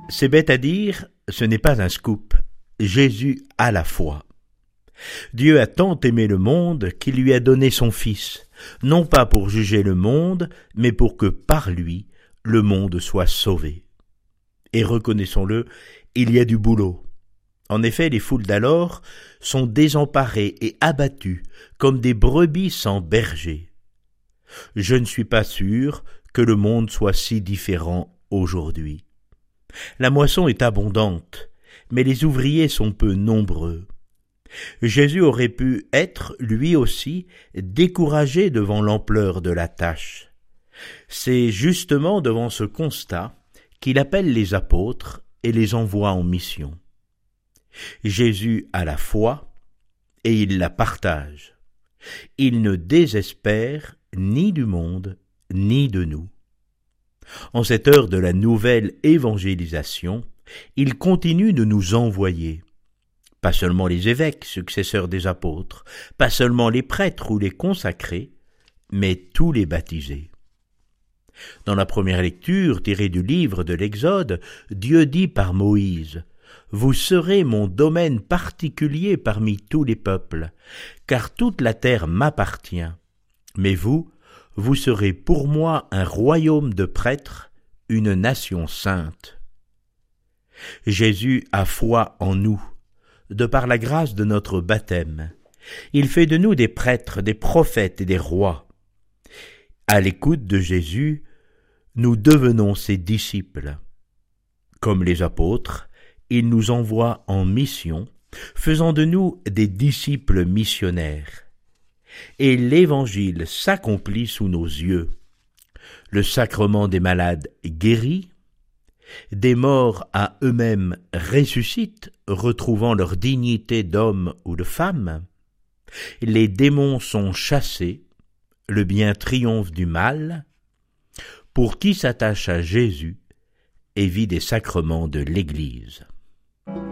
C'est bête à dire, ce n'est pas un scoop. Jésus a la foi. Dieu a tant aimé le monde qu'il lui a donné son Fils, non pas pour juger le monde, mais pour que par lui, le monde soit sauvé. Et reconnaissons-le, il y a du boulot. En effet, les foules d'alors sont désemparées et abattues comme des brebis sans berger. Je ne suis pas sûr que le monde soit si différent aujourd'hui. La moisson est abondante, mais les ouvriers sont peu nombreux. Jésus aurait pu être, lui aussi, découragé devant l'ampleur de la tâche. C'est justement devant ce constat qu'il appelle les apôtres et les envoie en mission. Jésus a la foi et il la partage. Il ne désespère ni du monde ni de nous. En cette heure de la nouvelle évangélisation, il continue de nous envoyer. Pas seulement les évêques, successeurs des apôtres, pas seulement les prêtres ou les consacrés, mais tous les baptisés. Dans la première lecture, tirée du livre de l'Exode, Dieu dit par Moïse « Vous serez mon domaine particulier parmi tous les peuples, car toute la terre m'appartient. Mais vous serez pour moi un royaume de prêtres, une nation sainte. » Jésus a foi en nous, de par la grâce de notre baptême. Il fait de nous des prêtres, des prophètes et des rois. À l'écoute de Jésus, nous devenons ses disciples. Comme les apôtres, il nous envoie en mission, faisant de nous des disciples missionnaires. Et l'Évangile s'accomplit sous nos yeux. Le sacrement des malades guérit, des morts à eux-mêmes ressuscitent, retrouvant leur dignité d'homme ou de femme. Les démons sont chassés, le bien triomphe du mal. Pour qui s'attache à Jésus et vit des sacrements de l'Église.